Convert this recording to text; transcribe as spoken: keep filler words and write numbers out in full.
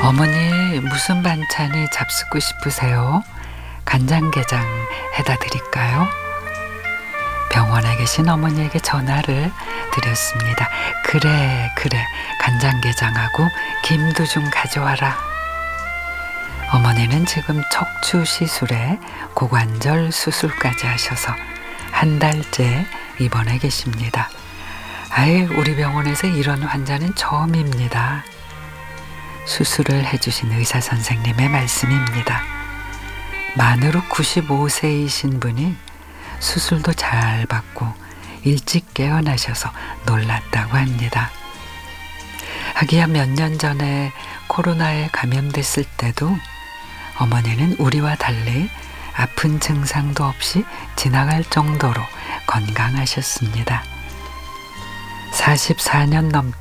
어머니, 무슨 반찬이 잡수고 싶으세요? 간장게장 해다 드릴까요? 병원에 계신 어머니에게 전화를 드렸습니다. 그래, 그래, 간장게장하고 김도 좀 가져와라. 어머니는 지금 척추 시술에 고관절 수술까지 하셔서 한 달째 입원해 계십니다. 아예 우리 병원에서 이런 환자는 처음입니다. 수술을 해주신 의사 선생님의 말씀입니다. 만으로 구십오 세이신 분이 수술도 잘 받고 일찍 깨어나셔서 놀랐다고 합니다. 하기야 몇 년 전에 코로나에 감염됐을 때도 어머니는 우리와 달리 아픈 증상도 없이 지나갈 정도로 건강하셨습니다. 사십사 년 넘게